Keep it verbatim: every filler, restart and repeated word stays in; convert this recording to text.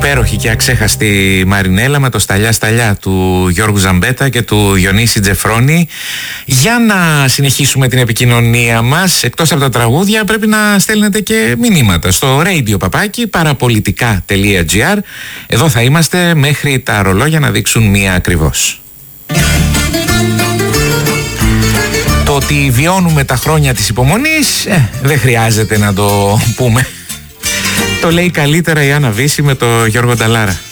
υπέροχη και αξέχαστη Μαρινέλα με το Σταλιά Σταλιά του Γιώργου Ζαμπέτα και του Διονύση Τζεφρόνη. Για να συνεχίσουμε την επικοινωνία μας, εκτός από τα τραγούδια πρέπει να στέλνετε και μηνύματα στο radio παπάκι παραπολιτικά τελεία gr. Εδώ θα είμαστε μέχρι τα ρολόγια να δείξουν μία ακριβώς. Το ότι βιώνουμε τα χρόνια της υπομονής ε, δεν χρειάζεται να το πούμε. Το λέει καλύτερα η Άννα Βύση με το Γιώργο Νταλάρα.